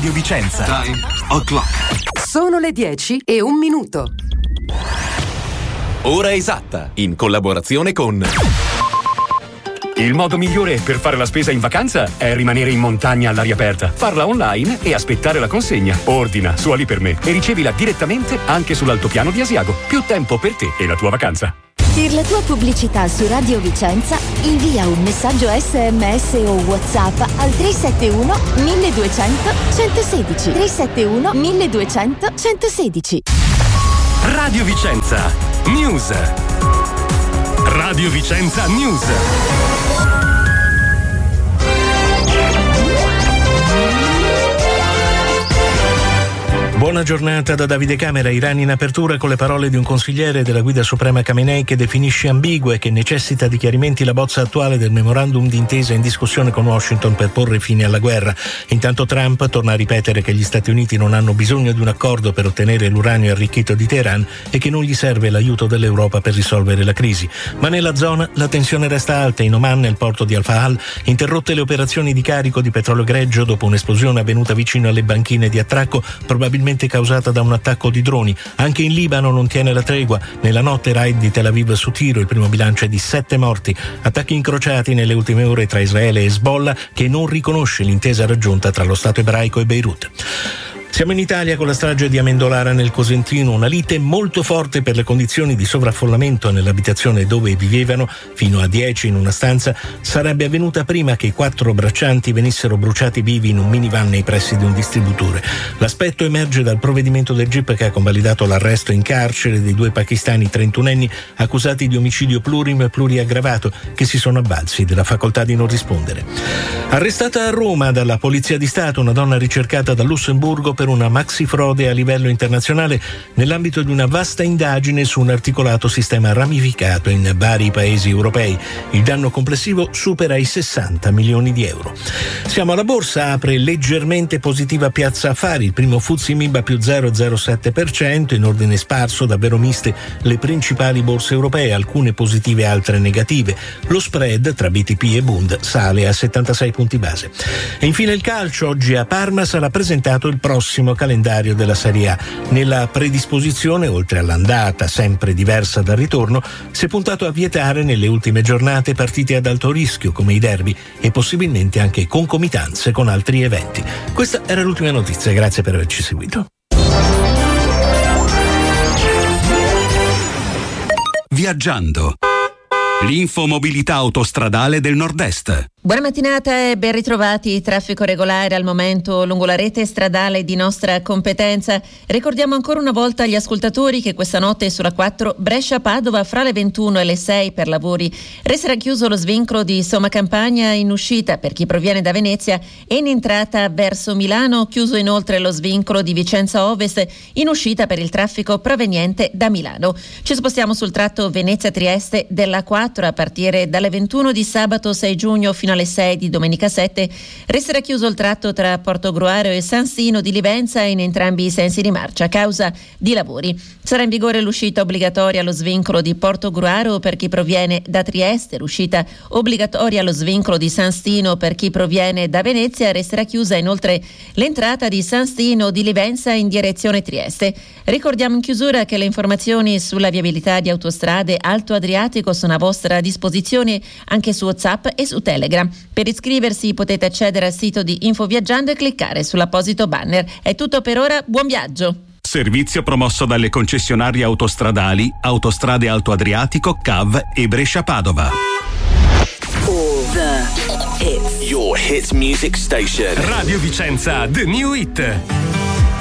Radio Vicenza. Time o'clock. Sono le 10:01. Ora esatta, in collaborazione con... Il modo migliore per fare la spesa in vacanza è rimanere in montagna all'aria aperta, farla online e aspettare la consegna. Ordina su Ali per me e ricevila direttamente anche sull'altopiano di Asiago. Più tempo per te e la tua vacanza. Per la tua pubblicità su Radio Vicenza, invia un messaggio SMS o WhatsApp al 371 1200 116. 371 1200 116. Radio Vicenza News. Radio Vicenza News. Buona giornata da Davide Camera. Iran in apertura con le parole di un consigliere della Guida Suprema Khamenei che definisce ambigua e che necessita di chiarimenti la bozza attuale del memorandum d'intesa in discussione con Washington per porre fine alla guerra. Intanto Trump torna a ripetere che gli Stati Uniti non hanno bisogno di un accordo per ottenere l'uranio arricchito di Teheran e che non gli serve l'aiuto dell'Europa per risolvere la crisi. Ma nella zona la tensione resta alta. In Oman, nel porto di Al-Fahal, interrotte le operazioni di carico di petrolio greggio dopo un'esplosione avvenuta vicino alle banchine di attracco, probabilmente causata da un attacco di droni. Anche in Libano non tiene la tregua. Nella notte raid di Tel Aviv su Tiro, il primo bilancio è di 7 morti. Attacchi incrociati nelle ultime ore tra Israele e Hezbollah, che non riconosce l'intesa raggiunta tra lo Stato ebraico e Beirut. Siamo in Italia con la strage di Amendolara nel Cosentino, una lite molto forte per le condizioni di sovraffollamento nell'abitazione dove vivevano, fino a 10 in una stanza, sarebbe avvenuta prima che i 4 braccianti venissero bruciati vivi in un minivan nei pressi di un distributore. L'aspetto emerge dal provvedimento del GIP che ha convalidato l'arresto in carcere dei 2 pakistani 31enni accusati di omicidio plurimo e pluriaggravato che si sono avvalsi della facoltà di non rispondere. Arrestata a Roma dalla Polizia di Stato una donna ricercata da Lussemburgo per una maxi frode a livello internazionale nell'ambito di una vasta indagine su un articolato sistema ramificato in vari paesi europei. Il danno complessivo supera i 60 milioni di euro. Siamo alla borsa, apre leggermente positiva Piazza Affari, il primo FTSE MIB a più 0,07%, in ordine sparso, davvero miste le principali borse europee, alcune positive, altre negative. Lo spread tra BTP e Bund sale a 76 punti base. E infine il calcio, oggi a Parma sarà presentato il prossimo calendario della Serie A. Nella predisposizione, oltre all'andata sempre diversa dal ritorno, si è puntato a vietare nelle ultime giornate partite ad alto rischio come i derby e possibilmente anche concomitanze con altri eventi. Questa era l'ultima notizia, grazie per averci seguito. Viaggiando. L'infomobilità autostradale del Nord-Est. Buona mattinata e ben ritrovati. Traffico regolare al momento lungo la rete stradale di nostra competenza. Ricordiamo ancora una volta agli ascoltatori che questa notte sulla 4 Brescia-Padova fra le 21 e le 6 per lavori resterà chiuso lo svincolo di Somma Campagna in uscita per chi proviene da Venezia e in entrata verso Milano, chiuso inoltre lo svincolo di Vicenza Ovest in uscita per il traffico proveniente da Milano. Ci spostiamo sul tratto Venezia-Trieste della 4 a partire dalle 21 di sabato 6 giugno fino alle 6 di domenica 7. Resterà chiuso il tratto tra Portogruaro e San Sino di Livenza in entrambi i sensi di marcia a causa di lavori. Sarà in vigore l'uscita obbligatoria allo svincolo di Portogruaro per chi proviene da Trieste, l'uscita obbligatoria allo svincolo di San Sino per chi proviene da Venezia. Resterà chiusa inoltre l'entrata di San Sino di Livenza in direzione Trieste. Ricordiamo in chiusura che le informazioni sulla viabilità di autostrade Alto Adriatico sono a vostra disposizione anche su WhatsApp e su Telegram. Per iscriversi potete accedere al sito di Infoviaggiando e cliccare sull'apposito banner. È tutto per ora, buon viaggio! Servizio promosso dalle concessionarie autostradali Autostrade Alto Adriatico, CAV e Brescia-Padova. All the hits. Your hits music station. Radio Vicenza, The New Hit.